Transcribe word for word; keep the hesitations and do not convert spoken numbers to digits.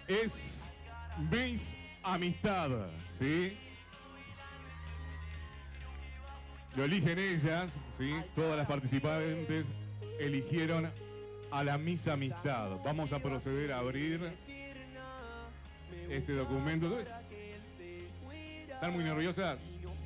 es Miss Amistad, ¿sí? Lo eligen ellas, ¿sí? Todas las participantes eligieron a la Miss Amistad. Vamos a proceder a abrir este documento. ¿Están muy nerviosas?